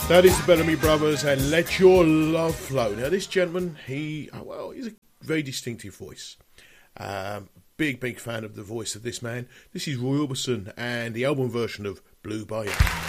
That is the Bellamy Brothers and Let Your Love Flow. Now, this gentleman, he's a very distinctive voice. Big fan of the voice of this man. This is Roy Orbison and the album version of Blue Bayou.